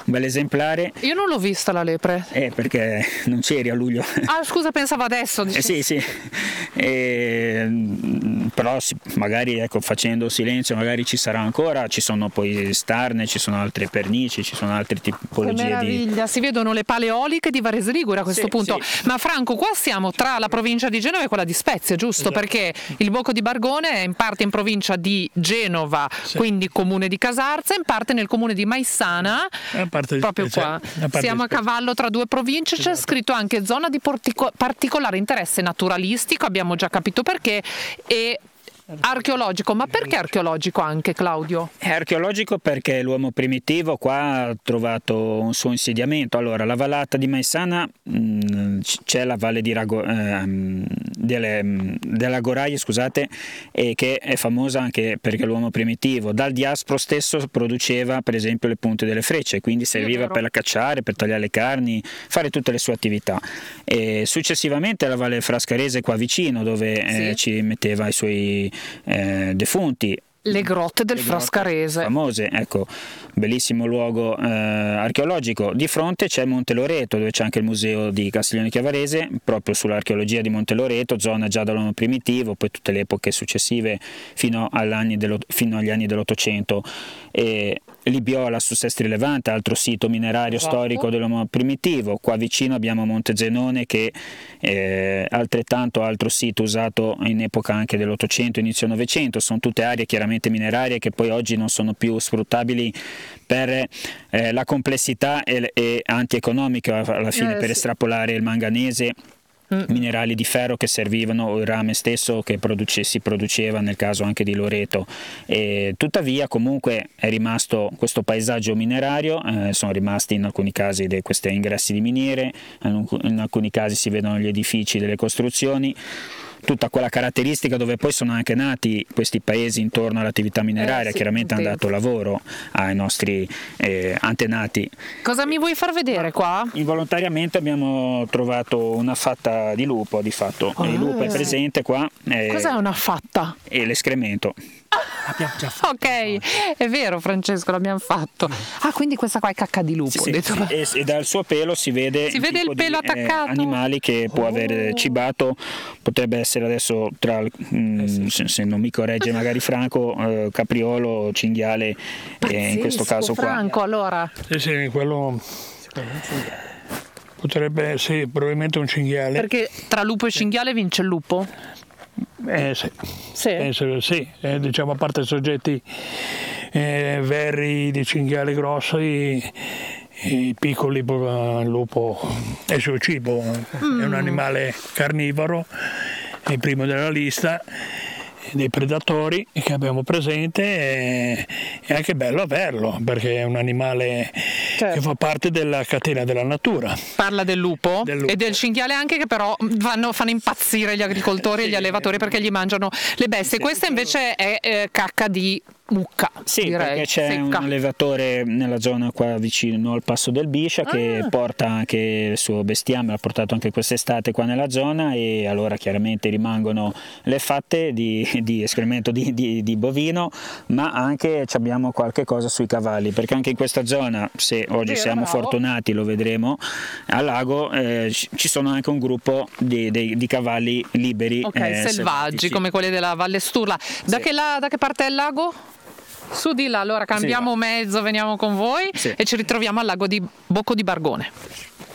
bel esemplare. Io non l'ho vista la lepre. Perché non c'eri a luglio. Ah, scusa, pensavo adesso. Sì. Però magari, ecco, facendo silenzio magari ci sarà ancora, ci sono poi starne, ci sono altre pernici, ci sono altre tipologie. Che meraviglia, si vedono le pale eoliche di Varese Ligure a questo punto. Sì. Ma Franco, qua siamo tra la provincia di Genova e quella di Spezia, giusto? Esatto. Perché il Bocco di Bargone è in parte in provincia di Genova, quindi comune di Casarza, in parte nel comune di Maissana, proprio qua. Siamo a cavallo tra due province, c'è scritto anche zona di particolare interesse naturalistico, abbiamo già capito perché, e archeologico. Ma perché archeologico anche, Claudio? È archeologico perché l'uomo primitivo qua ha trovato un suo insediamento. Allora, la vallata di Maissana, c'è la valle della Goraia, scusate, e che è famosa anche perché l'uomo primitivo dal diaspro stesso produceva per esempio le punte delle frecce, quindi serviva per cacciare, per tagliare le carni, fare tutte le sue attività. E successivamente la valle Frascarese qua vicino, dove ci metteva i suoi defunti. Le grotte del Frascarese, famose, ecco, bellissimo luogo archeologico. Di fronte c'è Monte Loreto, dove c'è anche il museo di Castiglione Chiavarese, proprio sull'archeologia di Monte Loreto, zona già dall'uomo primitivo, poi tutte le epoche successive fino agli anni dell'Ottocento. Libiola su Sestri Levante, altro sito minerario storico dell'uomo primitivo. Qua vicino abbiamo Monte Zenone, che è altrettanto altro sito usato in epoca anche dell'Ottocento, inizio Novecento. Sono tutte aree chiaramente minerarie che poi oggi non sono più sfruttabili per la complessità e antieconomica alla fine per estrapolare il manganese, minerali di ferro che servivano, o il rame stesso che si produceva nel caso anche di Loreto. Tuttavia comunque è rimasto questo paesaggio minerario, sono rimasti in alcuni casi questi ingressi di miniere, in alcuni casi si vedono gli edifici delle costruzioni, tutta quella caratteristica dove poi sono anche nati questi paesi intorno all'attività mineraria. Chiaramente hanno dato lavoro ai nostri antenati. Cosa mi vuoi far vedere qua? Involontariamente abbiamo trovato una fatta di lupo, di fatto. Il lupo è presente qua. Cos'è una fatta? E l'escremento. L'abbiamo già fatto. Ok, è vero Francesco, l'abbiamo fatto. Quindi questa qua è cacca di lupo. E dal suo pelo si vede il pelo attaccato. Animali che può aver cibato, potrebbe essere adesso se non mi corregge magari Franco, capriolo, cinghiale. In questo caso Franco, qua. allora. Sì, quello potrebbe, probabilmente un cinghiale. Perché tra lupo e cinghiale vince il lupo? Sì. Diciamo, a parte soggetti veri di cinghiale grossi, i piccoli, il lupo è il suo cibo, è un animale carnivoro, è il primo della lista dei predatori che abbiamo presente. È anche bello averlo perché è un animale che fa parte della catena della natura. Parla del lupo e del cinghiale anche, che però fanno impazzire gli agricoltori e gli allevatori perché gli mangiano le bestie. Questa invece è cacca di mucca. Sì, direi, perché c'è secca. un allevatore nella zona qua vicino al Passo del Biscia che porta anche il suo bestiame, l'ha portato anche quest'estate qua nella zona, e allora chiaramente rimangono le fatte di escremento di bovino, ma anche abbiamo qualche cosa sui cavalli, perché anche in questa zona, se oggi siamo fortunati, lo vedremo al lago, ci sono anche un gruppo di cavalli liberi, selvaggi, come quelli della Valle Sturla. Da che parte è il lago? Su di là, allora cambiamo mezzo, veniamo con voi e ci ritroviamo al lago di Bocco di Bargone.